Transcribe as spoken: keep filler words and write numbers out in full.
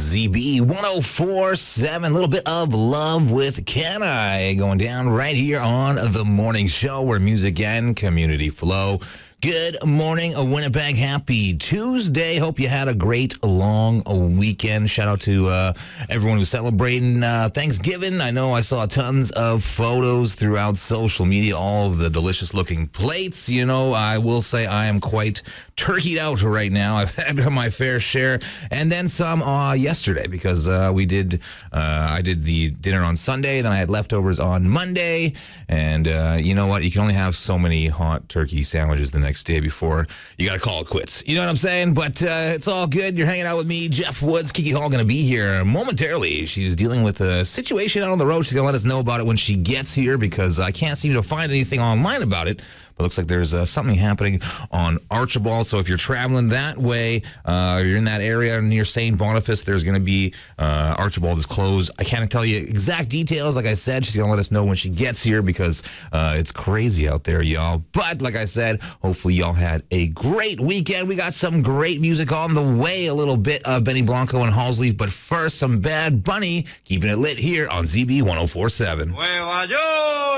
Z B one oh four point seven. A little bit of Love with Can I going down right here on the morning show where music and community flow. Good morning, Winnipeg. Happy Tuesday. Hope you had a great long weekend. Shout out to uh, everyone who's celebrating uh, Thanksgiving. I know I saw tons of photos throughout social media, all of the delicious looking plates. You know, I will say I am quite turkeyed out right now. I've had my fair share and then some uh, yesterday because uh, we did, uh, I did the dinner on Sunday, then I had leftovers on Monday. And uh, you know what? You can only have so many hot turkey sandwiches the next next day before you got to call it quits. You know what I'm saying? But uh, it's all good. You're hanging out with me, Jeff Woods. Kiki Hall going to be here momentarily. She's dealing with a situation out on the road. She's going to let us know about it when she gets here because I can't seem to find anything online about it. But it looks like there's uh, something happening on Archibald. So if you're traveling that way, uh, you're in that area near Saint Boniface, there's going to be uh, Archibald is closed. I can't tell you exact details. Like I said, she's going to let us know when she gets here because uh, it's crazy out there, y'all. But like I said, hopefully y'all had a great weekend. We got some great music on the way, a little bit of Benny Blanco and Halsey. But first, some Bad Bunny, keeping it lit here on Z B one oh four point seven.